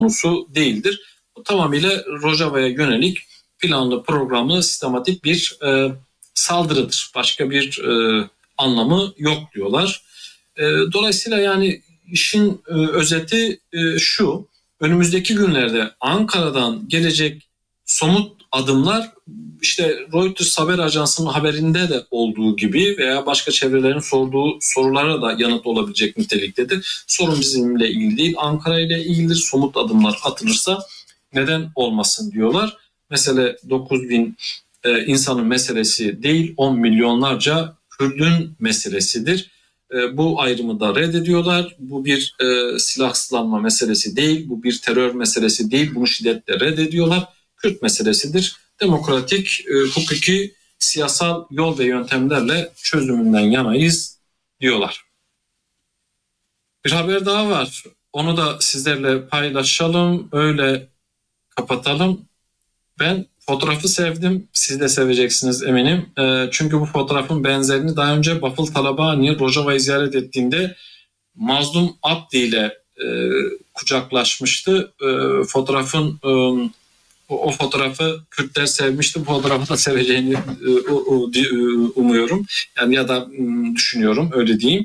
konusu değildir. Bu tamamıyla Rojava'ya yönelik planlı, programlı, sistematik bir saldırıdır. Başka bir anlamı yok diyorlar. Dolayısıyla yani işin özeti şu: önümüzdeki günlerde Ankara'dan gelecek somut adımlar işte Reuters haber ajansının haberinde de olduğu gibi veya başka çevrelerin sorduğu sorulara da yanıt olabilecek niteliktedir. Sorun bizimle ilgili değil, Ankara ile ilgilidir. Somut adımlar atılırsa neden olmasın diyorlar. Mesele 9.000 insanın meselesi değil, 10 milyonlarca Kürdün meselesidir. Bu ayrımı da reddediyorlar. Bu bir silahsızlanma meselesi değil, bu bir terör meselesi değil. Bunu şiddetle reddediyorlar. Kürt meselesidir. Demokratik, hukuki, siyasal yol ve yöntemlerle çözümünden yanayız diyorlar. Bir haber daha var. Onu da sizlerle paylaşalım. Öyle kapatalım. Ben fotoğrafı sevdim. Siz de seveceksiniz eminim. Çünkü bu fotoğrafın benzerini daha önce Bafıl Talabani Rojava'yı ziyaret ettiğinde Mazlum Abdi ile kucaklaşmıştı. Fotoğrafın o fotoğrafı Kürtler sevmişti. Bu fotoğrafı da seveceğini umuyorum. Yani ya da düşünüyorum, öyle diyeyim.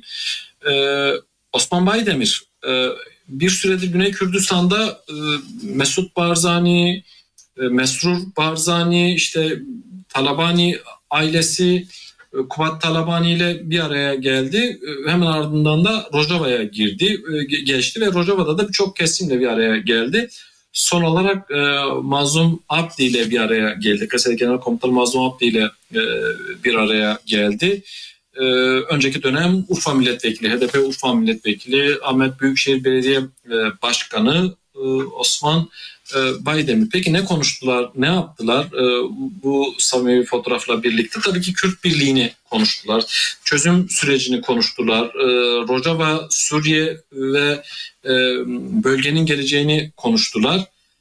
Osman Baydemir bir süredir Güney Kürdistan'da Mesut Barzani, Mesrur Barzani, işte Talabani ailesi, Kubat Talabani ile bir araya geldi. Hemen ardından da Rojava'ya geçti ve Rojava'da da birçok kesimle bir araya geldi. Son olarak Mazlum Abdi ile bir araya geldi. Kasede Genel Komutanı Mazlum Abdi ile bir araya geldi. Önceki dönem Urfa Milletvekili, HDP Urfa Milletvekili, Ahmet Büyükşehir Belediye Başkanı Osman Baydemir. Peki ne konuştular, ne yaptılar bu samimi fotoğrafla birlikte? Tabii ki Kürt Birliği'ni konuştular, çözüm sürecini konuştular, Rojava, Suriye ve bölgenin geleceğini konuştular.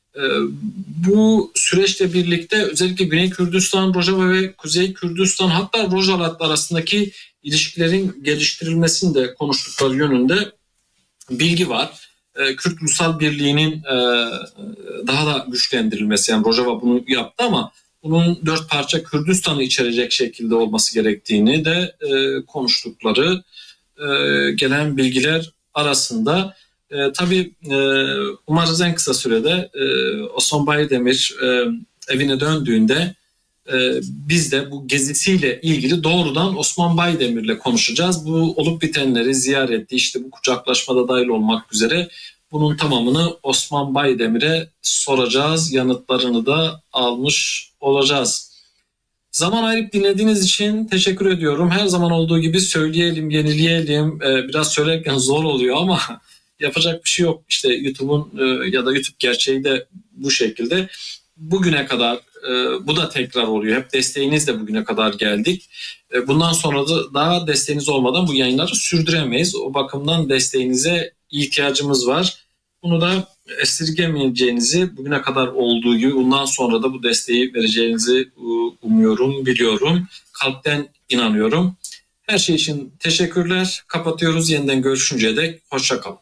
Bu süreçle birlikte özellikle Güney Kürdistan, Rojava ve Kuzey Kürdistan, hatta Rojalat arasındaki ilişkilerin geliştirilmesini de konuştukları yönünde bilgi var. Kürt Ulusal Birliği'nin daha da güçlendirilmesi, yani Rojava bunu yaptı ama bunun 4 parça Kürdistan'ı içerecek şekilde olması gerektiğini de konuştukları gelen bilgiler arasında. Tabii umarız en kısa sürede Osman Baydemir evine döndüğünde biz de bu gezisiyle ilgili doğrudan Osman Baydemir'le konuşacağız. Bu olup bitenleri, ziyareti, işte bu kucaklaşmada dahil olmak üzere bunun tamamını Osman Baydemir'e soracağız. Yanıtlarını da almış olacağız. Zaman ayırıp dinlediğiniz için teşekkür ediyorum. Her zaman olduğu gibi söyleyelim, yenileyelim. Biraz söylerken zor oluyor ama yapacak bir şey yok. İşte YouTube'un ya da YouTube gerçeği de bu şekilde. Bugüne kadar bu da tekrar oluyor. Hep desteğinizle bugüne kadar geldik. Bundan sonra da daha desteğiniz olmadan bu yayınları sürdüremeyiz. O bakımdan desteğinize ihtiyacımız var. Bunu da esirgemeyeceğinizi, bugüne kadar olduğu gibi bundan sonra da bu desteği vereceğinizi umuyorum, biliyorum. Kalpten inanıyorum. Her şey için teşekkürler. Kapatıyoruz. Yeniden görüşünceye dek hoşça kalın.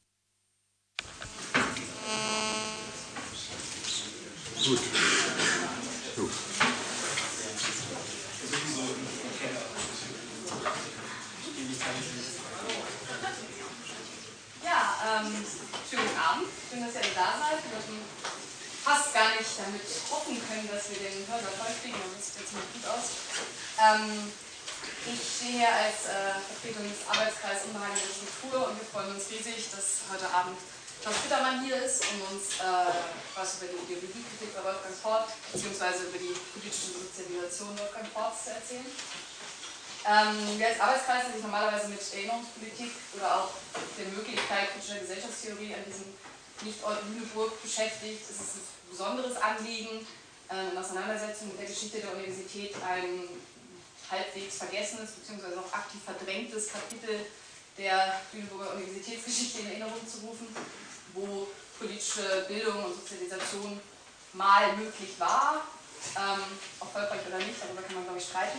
Schönen Abend. Schön, dass ihr alle da seid. Wir hatten fast gar nicht damit hoffen können, dass wir den Hörsaal voll kriegen, aber das sieht jetzt ziemlich gut aus. Ich stehe hier als Vertretung des Arbeitskreises Unbehagelige Struktur und wir freuen uns riesig, dass heute Abend Klaus Bittermann hier ist, um uns was über die Ideologiekritik bei Wolfgang Ford bzw. über die politische Sozialisation Wolfgang Fords zu erzählen. Wir als Arbeitskreis, der sich normalerweise mit Erinnerungspolitik oder auch der Möglichkeit kritischer Gesellschaftstheorie an diesem Nichtort Lüneburg beschäftigt, ist es ein besonderes Anliegen, in Auseinandersetzung mit der Geschichte der Universität ein halbwegs vergessenes bzw. auch aktiv verdrängtes Kapitel der Lüneburger Universitätsgeschichte in Erinnerung zu rufen, wo politische Bildung und Sozialisation mal möglich war, erfolgreich oder nicht, darüber kann man glaube ich streiten.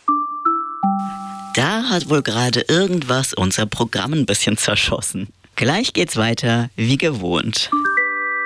Da hat wohl gerade irgendwas unser Programm ein bisschen zerschossen. Gleich geht's weiter wie gewohnt.